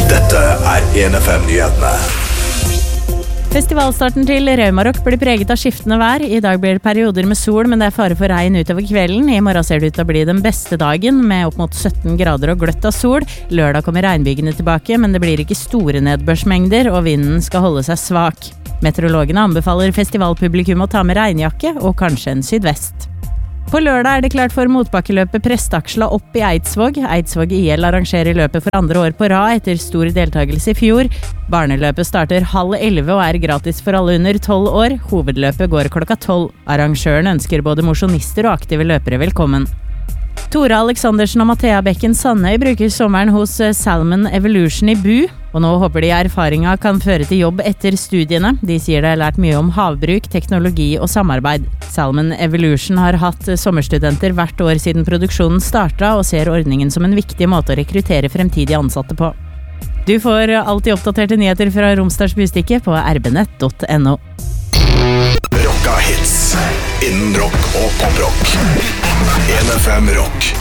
Dette 1FM-nyhetene. Festivalstarten til Raumarock blir preget av skiftende vær. I dag blir det perioder med sol, men det er fare for regn utover kvelden. I morgen ser det ut til å bli den beste dagen, med opp mot 17 grader og gløtt av sol. Lørdag kommer regnbygene tilbake, men det blir ikke store nedbørsmengder, og vinden skal holde seg svak. Meteorologene anbefaler festivalpublikum å ta med regnjakke og kanskje en sydvest. På lørdag er det klart for motbakkeløpet Prestaksla opp i Eidsvåg. Eidsvåg IL arrangerer løpet for andre år på rad etter stor deltakelse i fjor. Barneløpet starter 10:30 og er gratis for alle under 12 år. Hovedløpet går klokka 12. Arrangøren ønsker både mosjonister og aktive løpere velkommen. Tora Aleksandersen og Mathea Bekken Sandøy bruker sommeren hos Salmon Evolution i Bu, og nå håper de erfaringa kan føre til jobb etter studiene. De sier de har lært mye om havbruk, teknologi og samarbeid. Salmon Evolution har hatt sommerstudenter hvert år siden produksjonen starta, og ser ordningen som en viktig måte å rekruttere fremtidige ansatte på. Du får alltid oppdaterte nyheter fra Romsdals Bustikke på rbnett.no. Rocka hits innen rock og poprock. 1FM Rock.